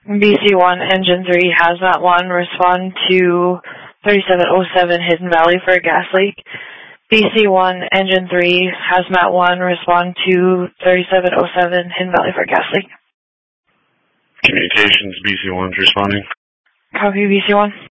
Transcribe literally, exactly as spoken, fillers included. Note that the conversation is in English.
B C one, Engine three, Hazmat one, respond to thirty-seven oh seven Hidden Valley for a gas leak. B C one, Engine three, Hazmat one, respond to thirty-seven oh seven Hidden Valley for a gas leak. Communications, B C one's responding. Copy, B C one.